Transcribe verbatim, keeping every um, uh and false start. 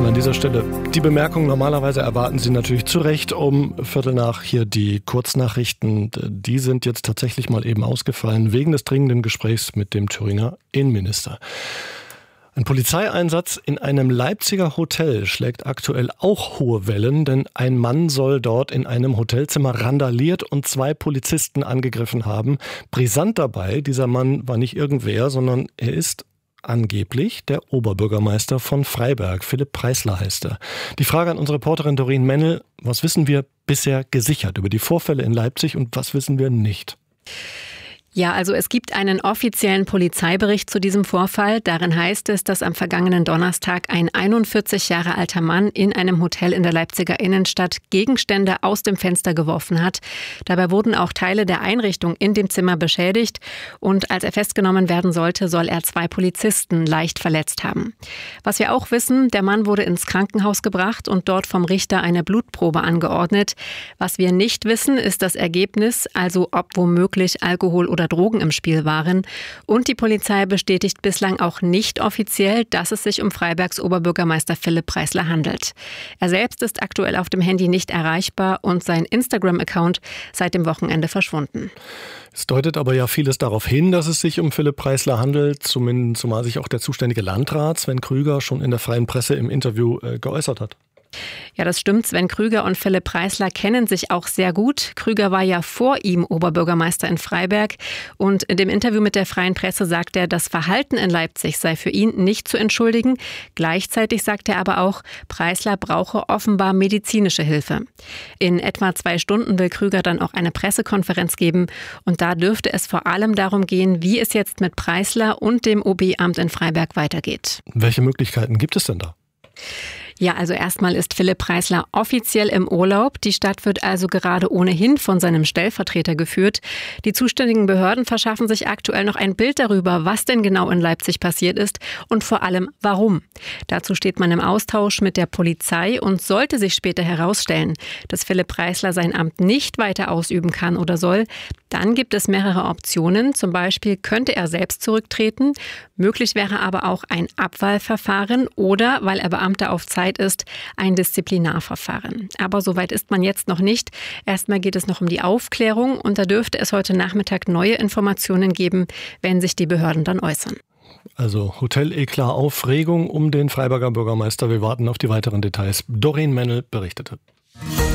an dieser Stelle die Bemerkung, normalerweise erwarten Sie natürlich zu Recht um Viertel nach hier die Kurznachrichten. Die sind jetzt tatsächlich mal eben ausgefallen wegen des dringenden Gesprächs mit dem Thüringer Innenminister. Ein Polizeieinsatz in einem Leipziger Hotel schlägt aktuell auch hohe Wellen, denn ein Mann soll dort in einem Hotelzimmer randaliert und zwei Polizisten angegriffen haben. Brisant dabei, dieser Mann war nicht irgendwer, sondern er ist angeblich der Oberbürgermeister von Freiberg. Philipp Preisler heißt er. Die Frage an unsere Reporterin Doreen Mennel: Was wissen wir bisher gesichert über die Vorfälle in Leipzig und was wissen wir nicht? Ja, also es gibt einen offiziellen Polizeibericht zu diesem Vorfall. Darin heißt es, dass am vergangenen Donnerstag ein einundvierzig Jahre alter Mann in einem Hotel in der Leipziger Innenstadt Gegenstände aus dem Fenster geworfen hat. Dabei wurden auch Teile der Einrichtung in dem Zimmer beschädigt. Und als er festgenommen werden sollte, soll er zwei Polizisten leicht verletzt haben. Was wir auch wissen, der Mann wurde ins Krankenhaus gebracht und dort vom Richter eine Blutprobe angeordnet. Was wir nicht wissen, ist das Ergebnis, also ob womöglich Alkohol oder Drogen im Spiel waren. Und die Polizei bestätigt bislang auch nicht offiziell, dass es sich um Freibergs Oberbürgermeister Philipp Preisler handelt. Er selbst ist aktuell auf dem Handy nicht erreichbar und sein Instagram-Account seit dem Wochenende verschwunden. Es deutet aber ja vieles darauf hin, dass es sich um Philipp Preisler handelt, zumindest zumal sich auch der zuständige Landrat Sven Krüger schon in der freien Presse im Interview äh, geäußert hat. Ja, das stimmt. Sven Krüger und Philipp Preisler kennen sich auch sehr gut. Krüger war ja vor ihm Oberbürgermeister in Freiberg. Und in dem Interview mit der Freien Presse sagt er, das Verhalten in Leipzig sei für ihn nicht zu entschuldigen. Gleichzeitig sagt er aber auch, Preisler brauche offenbar medizinische Hilfe. In etwa zwei Stunden will Krüger dann auch eine Pressekonferenz geben. Und da dürfte es vor allem darum gehen, wie es jetzt mit Preisler und dem O B-Amt in Freiberg weitergeht. Welche Möglichkeiten gibt es denn da? Ja, also erstmal ist Philipp Preisler offiziell im Urlaub. Die Stadt wird also gerade ohnehin von seinem Stellvertreter geführt. Die zuständigen Behörden verschaffen sich aktuell noch ein Bild darüber, was denn genau in Leipzig passiert ist und vor allem warum. Dazu steht man im Austausch mit der Polizei und sollte sich später herausstellen, dass Philipp Preisler sein Amt nicht weiter ausüben kann oder soll, dann gibt es mehrere Optionen. Zum Beispiel könnte er selbst zurücktreten. Möglich wäre aber auch ein Abwahlverfahren oder, weil er Beamter auf Zeit ist, ein Disziplinarverfahren. Aber soweit ist man jetzt noch nicht. Erstmal geht es noch um die Aufklärung und da dürfte es heute Nachmittag neue Informationen geben, wenn sich die Behörden dann äußern. Also Hotel-Eklat, Aufregung um den Freiberger Bürgermeister. Wir warten auf die weiteren Details. Doreen Mennel berichtete.